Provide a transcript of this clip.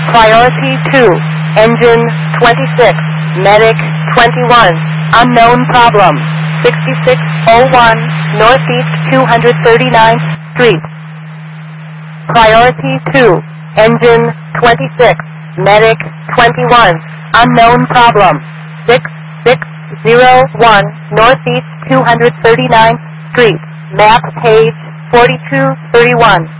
Priority 2, engine 26, medic 21, unknown problem, 6601 Northeast 239th Street. Priority 2, engine 26, medic 21, unknown problem, 6601 Northeast 239th Street. Map page 4231.